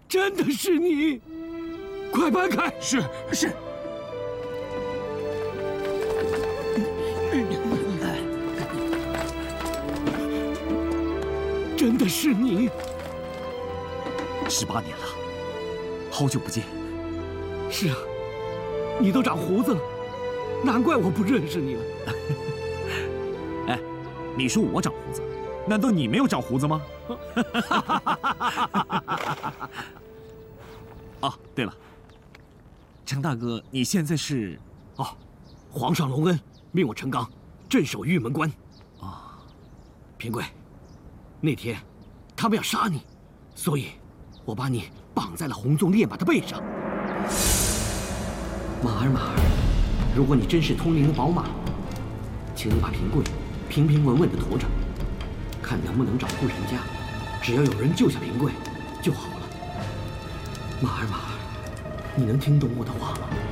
真的是你！快搬开！ 是。 真的是你 ！18年了，好久不见。 是啊，你都长胡子了，难怪我不认识你了。 哎，你说我长胡子，难道你没有长胡子吗？哦，对了，程大哥，你现在是？ 哦，皇上隆恩，命我陈刚镇守玉门关。 啊， 平贵，那天他们要杀你，所以我把你绑在了红鬃烈马的背上。马儿，如果你真是通灵的宝马，请你把平贵平平稳稳地驮着，看能不能找户人家，只要有人救下平贵就好了。马儿，你能听懂我的话吗？